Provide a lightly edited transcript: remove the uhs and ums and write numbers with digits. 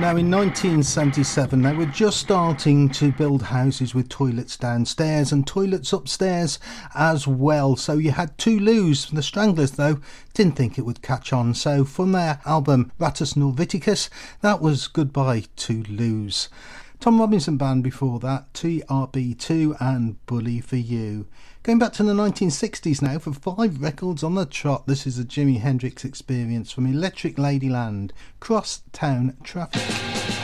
Now, in 1977, they were just starting to build houses with toilets downstairs and toilets upstairs as well. So you had Toulouse. The Stranglers, though, didn't think it would catch on. So from their album Rattus Norviticus, that was Goodbye Toulouse. Tom Robinson Band before that, TRB2 and Bully for You. Going back to the 1960s now for 5 records on the trot. This is a Jimi Hendrix Experience from Electric Ladyland, Cross Town Traffic.